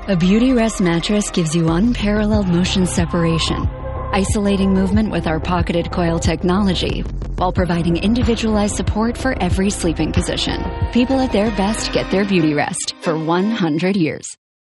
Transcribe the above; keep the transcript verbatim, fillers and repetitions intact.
A Beautyrest mattress gives you unparalleled motion separation, isolating movement with our pocketed coil technology, while providing individualized support for every sleeping position. People at their best get their Beautyrest for one hundred years.